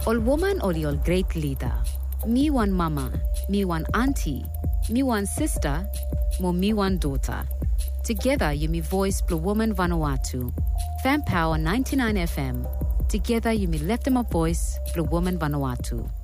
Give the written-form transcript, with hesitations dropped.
Ol woman ol your great leader. Me one mama, me one auntie, me one sister, mo me one daughter. Together you me voice Blue Woman Vanuatu. Fan Power 99 FM. Together you me lift them up voice Blue Woman Vanuatu.